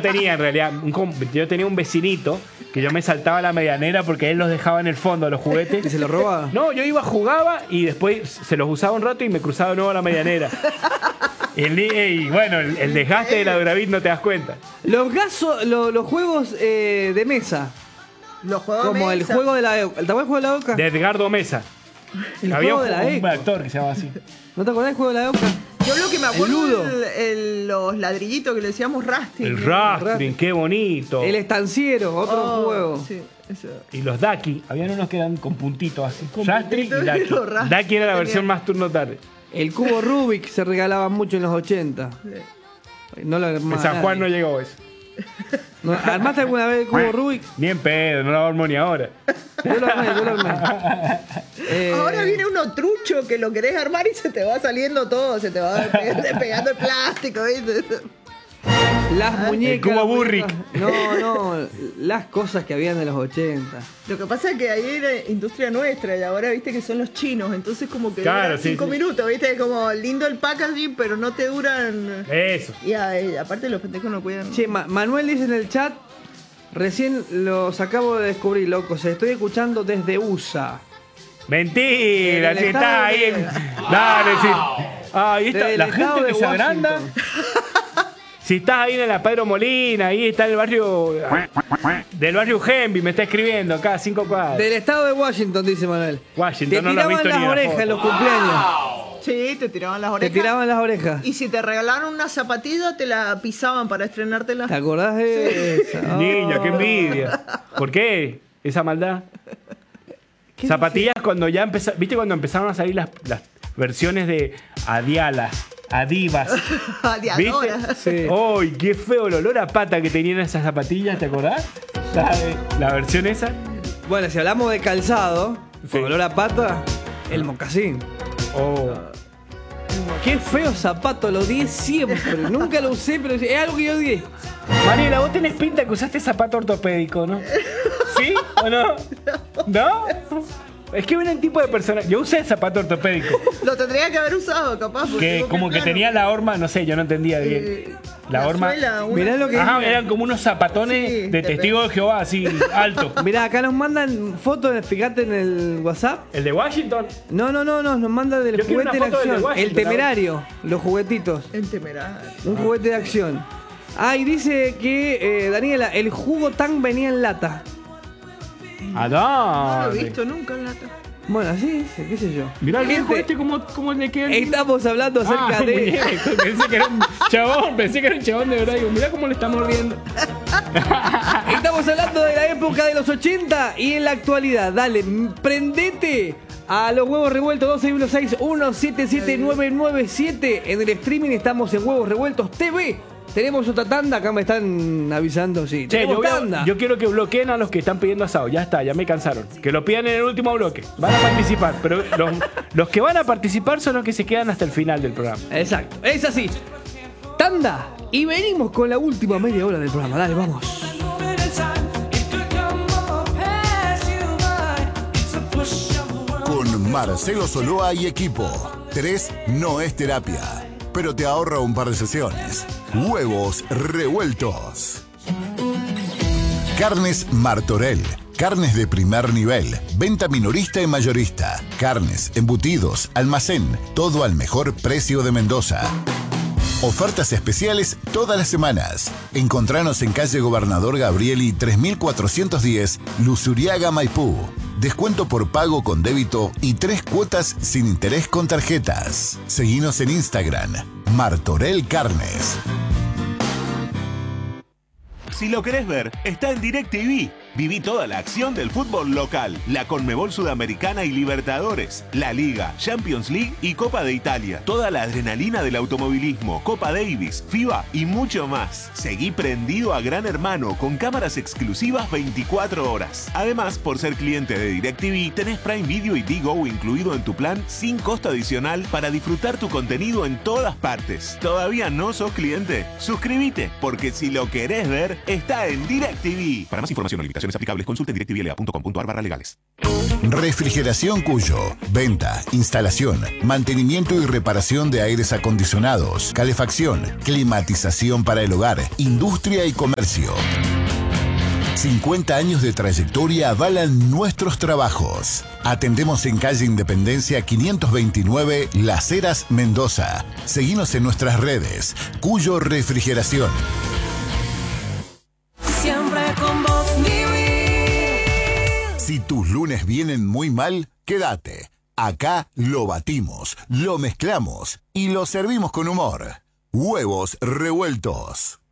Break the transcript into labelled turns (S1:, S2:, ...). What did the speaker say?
S1: tenía en realidad, yo tenía un vecinito que yo me saltaba la medianera porque él los dejaba en el fondo a los juguetes.
S2: ¿Y se los robaba?
S1: No, yo jugaba y después se los usaba un rato y me cruzaba de nuevo a la medianera. Y bueno, el desgaste de la Duravit no te das cuenta.
S2: Los juegos de mesa.
S3: Los juegos
S2: Como
S3: de
S2: el
S3: mesa.
S2: juego de la EOCA. ¿El juego de la EOCA?
S1: De Edgardo Mesa.
S2: El
S1: Había
S2: juego de la
S1: un
S2: EOCA.
S1: actor que se llama así.
S2: ¿No te acordás del juego de la EOCA?
S3: Yo lo que me acuerdo
S2: Ludo.
S3: los ladrillitos que le decíamos Rusty.
S1: El Rastring, qué bonito.
S2: El estanciero, otro juego.
S3: Sí, eso.
S1: Y los Ducky, habían unos que eran con puntitos así. Rastring y
S3: puntitos y
S1: Ducky.
S3: los Rastring.
S1: Ducky era la versión
S3: Tenía-
S1: más turno tarde.
S2: El cubo Rubik se regalaba mucho en los 80. No lo
S1: En
S2: armaba
S1: San Juan no
S2: nadie.
S1: llegó eso.
S2: ¿No? ¿Armaste alguna vez el cubo Rubik?
S1: Ni en pedo, no lo armo ni ahora.
S2: Yo lo armé.
S3: Ahora viene uno trucho que lo querés armar y se te va saliendo todo, se te va despegando el plástico, ¿viste?
S2: Las muñecas.
S1: cubo Burrick.
S2: No, las cosas que habían de los 80.
S3: Lo que pasa es que ahí era industria nuestra y ahora viste que son los chinos, entonces como que
S1: Claro,
S3: duran
S1: sí,
S3: 5
S1: sí.
S3: minutos, viste, como lindo el packaging, pero no te duran.
S1: Eso.
S3: Y aparte los pendejos no cuidan.
S2: Che, Manuel dice en el chat, recién los acabo de descubrir, loco, se estoy escuchando desde USA.
S1: Mentira,
S2: En el
S1: si
S2: estado
S1: está ahí.
S2: de-
S1: Dale, sí. Ahí está.
S2: Del
S1: La
S2: estado
S1: gente
S2: de
S1: que se agranda.
S2: Washington.
S1: Si estás ahí en la Pedro Molina, ahí está el barrio. Del barrio Henby, me está escribiendo acá, 5 cuadras.
S2: Del estado de Washington, dice Manuel.
S1: Washington,
S2: Te
S1: no lo has
S2: tiraban
S1: visto
S2: las
S1: ni la
S2: orejas
S1: foto.
S2: en los cumpleaños.
S3: Sí, te tiraban las
S2: Te
S3: orejas.
S2: tiraban las orejas.
S3: Y si te regalaron una zapatilla, te la pisaban para estrenártela.
S2: ¿Te acordás de esa?
S1: Niña, qué
S2: Oh.
S1: envidia. ¿Por qué esa maldad?
S2: ¿Qué
S1: Zapatillas cuando ya empezaron. ¿Viste cuando empezaron a salir las versiones de Adiala, Adivas?
S3: Adiadora.
S1: ¿Viste?
S2: Sí.
S1: ¡Ay, qué feo el olor a pata que tenían esas zapatillas! ¿Te acordás? La versión esa.
S2: Bueno, si hablamos de calzado,
S1: Sí.
S2: con olor a pata, el mocasín.
S1: Oh.
S2: Qué feo zapato, lo odié siempre. Nunca lo usé, pero es algo que yo odié.
S1: Mariela, vos tenés pinta que usaste zapato ortopédico, ¿no? ¿Sí o no? ¿No? Es que vienen tipo de personas. Yo usé zapato ortopédico.
S3: Lo tendría que haber usado, capaz. porque
S1: Que
S3: digo
S1: como que
S3: claro,
S1: tenía la horma, no sé, yo no entendía bien. La horma.
S3: suela, una-
S2: Mirá lo que-
S1: Ajá, eran como unos zapatones
S3: Sí,
S1: de testigo de Jehová, así, alto.
S2: Mirá, acá nos mandan fotos, fíjate en el WhatsApp.
S1: ¿El de Washington?
S2: No, nos mandan del
S1: Yo quiero
S2: juguete en
S1: una foto del de
S2: acción.
S1: Washington,
S2: El temerario, los juguetitos.
S3: El temerario.
S2: Un juguete de acción. Ah, y dice que, Daniela, el jugo tan venía en lata.
S1: ¿A
S3: No lo he
S1: dónde?
S3: visto nunca en lata.
S2: Bueno, así dice, qué sé yo.
S1: Mirá el viejo
S2: Gente,
S1: cómo le queda el...
S2: estamos hablando acerca de...
S1: muñeco, pensé que era un chabón, de verdad. Digo, mirá cómo le está mordiendo.
S2: Estamos hablando de la época de los 80 y en la actualidad. Dale, prendete a los huevos revueltos 2616177997. En el streaming estamos en Huevos Revueltos TV. Tenemos otra tanda, acá me están avisando, sí.
S1: Che,
S2: Tenemos tanda.
S1: yo quiero que bloqueen a los que están pidiendo asado. Ya está, ya me cansaron. Que lo pidan en el último bloque. Van a participar, pero los que van a participar son los que se quedan hasta el final del programa.
S2: Exacto, es así. Tanda. Y venimos con la última media hora del programa. Dale, vamos.
S4: Con Marcelo Soloa y equipo. 3 no es terapia, pero te ahorra un par de sesiones. Huevos revueltos. Carnes Martorell. Carnes de primer nivel. Venta minorista y mayorista. Carnes, embutidos, almacén. Todo al mejor precio de Mendoza. Ofertas especiales todas las semanas. Encontranos en calle Gobernador Gabrieli 3410, Luzuriaga, Maipú. Descuento por pago con débito y 3 cuotas sin interés con tarjetas. Seguinos en Instagram, Martorell Carnes.
S5: Si lo querés ver, está en DirecTV. Viví toda la acción del fútbol local, la Conmebol Sudamericana y Libertadores, la Liga, Champions League y Copa de Italia. Toda la adrenalina del automovilismo, Copa Davis, FIBA y mucho más. Seguí prendido a Gran Hermano con cámaras exclusivas 24 horas. Además, por ser cliente de DirecTV, tenés Prime Video y Digo incluido en tu plan sin costo adicional para disfrutar tu contenido en todas partes. ¿Todavía no sos cliente? Suscríbete, porque si lo querés ver, está en DirecTV. Para más información o limitaciones, Condiciones aplicables. Consulte en directivilea.com.ar/legales.
S4: Refrigeración Cuyo. Venta, instalación, mantenimiento y reparación de aires acondicionados, calefacción, climatización para el hogar, industria y comercio. 50 años de trayectoria avalan nuestros trabajos. Atendemos en calle Independencia 529, Las Heras, Mendoza. Seguinos en nuestras redes. Cuyo Refrigeración.
S6: Siempre con vos,
S4: Si tus lunes vienen muy mal, quédate. Acá lo batimos, lo mezclamos y lo servimos con humor. Huevos revueltos.